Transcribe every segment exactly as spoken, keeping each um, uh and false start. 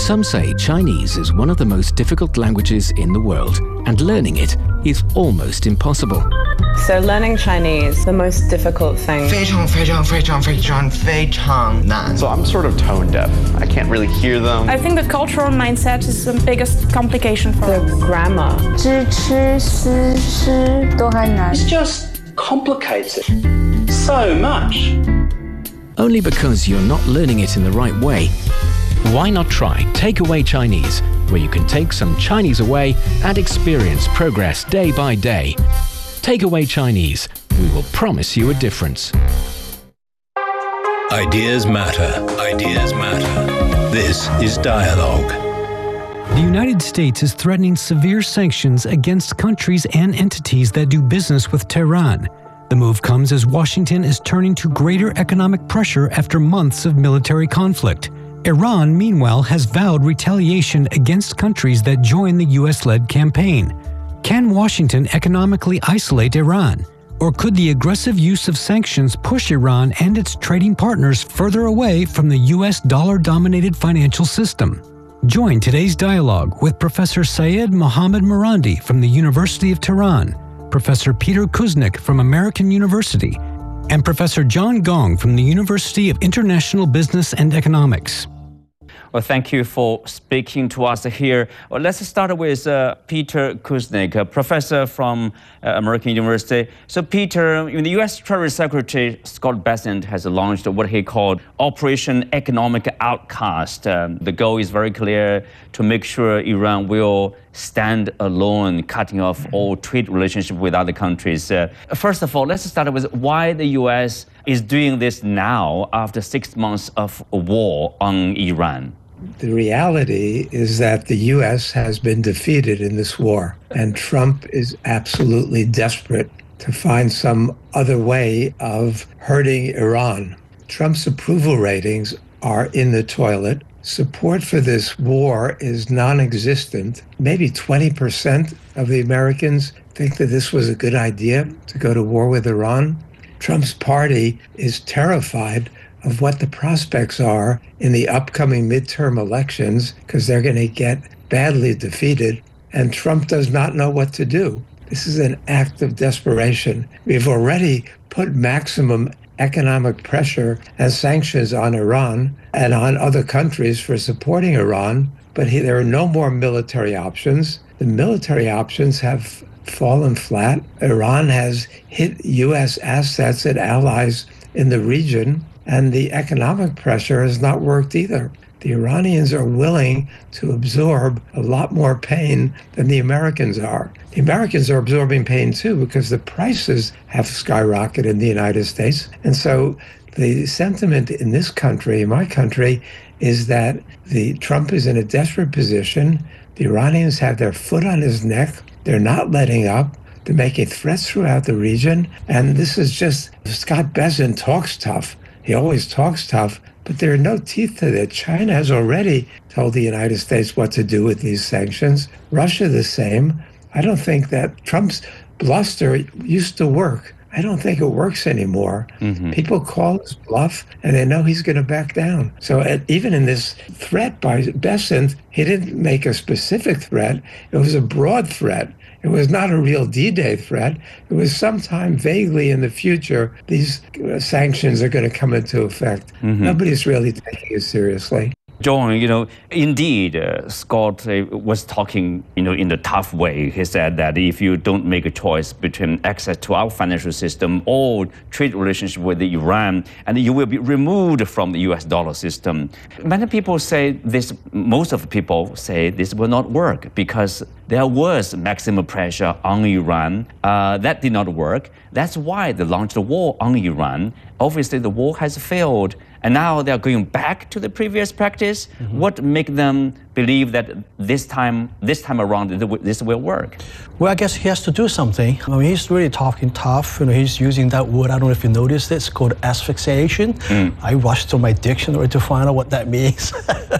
Some say Chinese is one of the most difficult languages in the world, and learning it is almost impossible. So learning Chinese, the most difficult thing. 非常非常非常非常非常难. So I'm sort of tone deaf. I can't really hear them. I think the cultural mindset is the biggest complication for the us. grammar. 知吃思诗都还难. It's just complicated so much. Only because you're not learning it in the right way. Why not try Takeaway Chinese, where you can take some Chinese away and experience progress day by day. Takeaway Chinese. We will promise you a difference. Ideas matter. Ideas matter. This is Dialogue. The United States is threatening severe sanctions against countries and entities that do business with Tehran. The move comes as Washington is turning to greater economic pressure after months of military conflict. Iran, meanwhile, has vowed retaliation against countries that join the U S-led campaign. Can Washington economically isolate Iran? Or could the aggressive use of sanctions push Iran and its trading partners further away from the U S dollar-dominated financial system? Join today's dialogue with Professor Syed Mohammad Marandi from the University of Tehran, Professor Peter Kuznick from American University, and Professor John Gong from the University of International Business and Economics. Well, thank you for speaking to us here. Well, let's start with uh, Peter Kuznick, a professor from uh, American University. So, Peter, the U S Treasury Secretary Scott Bessent has launched what he called Operation Economic Outcast. Um, the goal is very clear: to make sure Iran will stand alone, cutting off all trade relationship with other countries. Uh, first of all, let's start with why the U S is doing this now after six months of war on Iran. The reality is that the U S has been defeated in this war, and Trump is absolutely desperate to find some other way of hurting Iran. Trump's approval ratings are in the toilet. Support for this war is non-existent. Maybe twenty percent of the Americans think that this was a good idea to go to war with Iran. Trump's party is terrified of what the prospects are in the upcoming midterm elections because they're going to get badly defeated, and Trump does not know what to do. This is an act of desperation. We've already put maximum economic pressure and sanctions on Iran and on other countries for supporting Iran, but he, there are no more military options. The military options have fallen flat. Iran has hit U S assets and allies in the region, and the economic pressure has not worked either. The Iranians are willing to absorb a lot more pain than the Americans are. The Americans are absorbing pain too because the prices have skyrocketed in the United States. And so the sentiment in this country, in my country, is that the Trump is in a desperate position. The Iranians have their foot on his neck. They're not letting up. They're making threats throughout the region. And this is just, Scott Bessent talks tough. He always talks tough, but there are no teeth to it. China has already told the United States what to do with these sanctions. Russia the same. I don't think that Trump's bluster used to work. I don't think it works anymore. Mm-hmm. People call his bluff, and they know he's going to back down. So at, even in this threat by Bessent, he didn't make a specific threat. It was a broad threat. It was not a real D-Day threat. It was sometime vaguely in the future, these sanctions are going to come into effect. Mm-hmm. Nobody's really taking it seriously. John, you know, indeed, uh, Scott uh, was talking, you know, in a tough way. He said that if you don't make a choice between access to our financial system or trade relationship with Iran, and you will be removed from the U S dollar system. Many people say this, most of the people say this will not work because there was maximum pressure on Iran. Uh, that did not work. That's why they launched a war on Iran. Obviously, the war has failed. And now they're going back to the previous practice. Mm-hmm. What make them believe that this time, this time around, this will work? Well, I guess he has to do something. I mean, he's really talking tough. You know, he's using that word. I don't know if you noticed it. It's called asphyxiation. Mm. I rushed to my dictionary to find out what that means.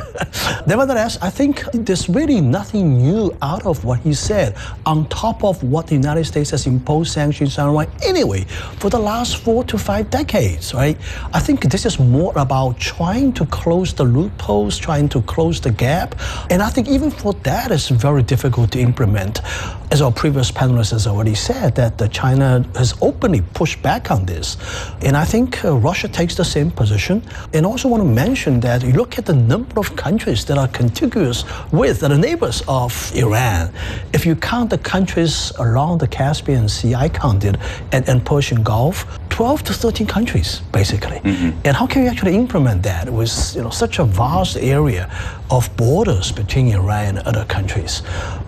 Nevertheless, I think there's really nothing new out of what he said, on top of what the United States has imposed sanctions on Iran anyway for the last four to five decades, right? I think this is more about trying to close the loopholes, trying to close the gap. And I think even for that, it's very difficult to implement. As our previous panelist has already said, that uh, China has openly pushed back on this. And I think uh, Russia takes the same position. And also want to mention that you look at the number of countries that are contiguous with, that are neighbors of Iran. If you count the countries along the Caspian Sea, I counted, and, and Persian Gulf, twelve to thirteen countries, basically. Mm-hmm. And how can you actually implement that with, you know, such a vast area of borders between Iran and other countries?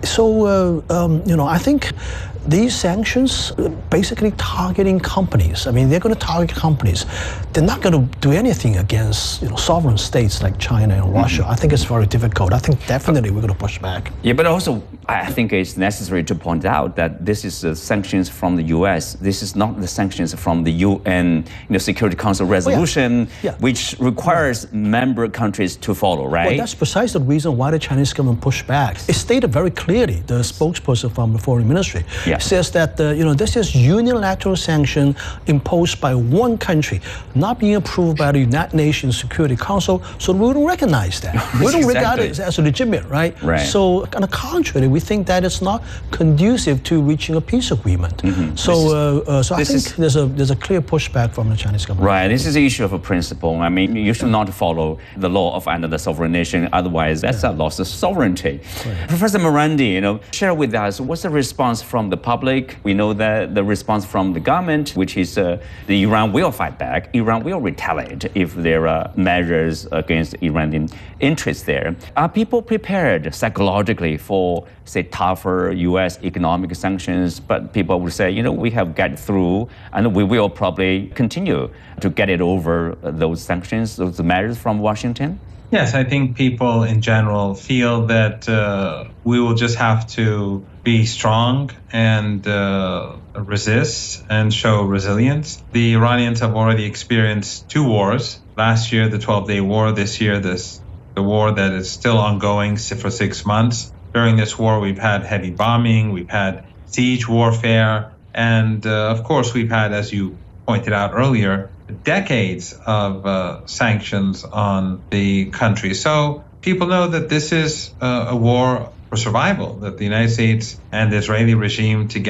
So, uh, um, you know, I think these sanctions basically targeting companies. I mean, they're going to target companies. They're not going to do anything against, you know, sovereign states like China and Russia. Mm-hmm. I think it's very difficult. I think definitely we're going to push back. Yeah, but also I think it's necessary to point out that this is uh, sanctions from the U S. This is not the sanctions from the U N, you know, Security Council resolution, oh, yeah. Yeah. which requires yeah. member countries to follow, right? Well, that's precisely the reason why the Chinese government pushed back. It stated very clearly, the spokesperson from the Foreign Ministry yeah. says that, uh, you know, this is unilateral sanction imposed by one country, not being approved by the United Nations Security Council, so we don't recognize that. We don't exactly. regard it as legitimate, right? right? So, on the contrary, we think that it's not conducive to reaching a peace agreement. Mm-hmm. So, uh, uh, so I think is, there's a there's a clear pushback from the Chinese government. Right. This is an issue of a principle. I mean, you should yeah. not follow the law of another sovereign nation. Otherwise, that's yeah. a loss of sovereignty. Right. Professor Morandi, you know, share with us what's the response from the public. We know that the response from the government, which is uh, the Iran will fight back. Iran will retaliate if there are measures against Iranian interests there. Are people prepared psychologically for, say, tougher U S economic sanctions? But people would say, you know, we have got through and we will probably continue to get it over those sanctions, those measures from Washington? Yes, I think people in general feel that uh, we will just have to be strong and uh, resist and show resilience. The Iranians have already experienced two wars. Last year, the twelve-day war. This year, this the war that is still ongoing for six months. During this war, we've had heavy bombing, we've had siege warfare, and uh, of course, we've had, as you pointed out earlier, decades of uh, sanctions on the country. So people know that this is uh, a war for survival, that the United States and the Israeli regime together